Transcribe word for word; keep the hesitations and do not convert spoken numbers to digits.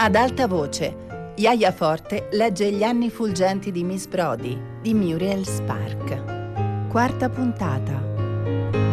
Ad alta voce, Yaya Forte legge Gli anni fulgenti di Miss Brodie di Muriel Spark. Quarta puntata.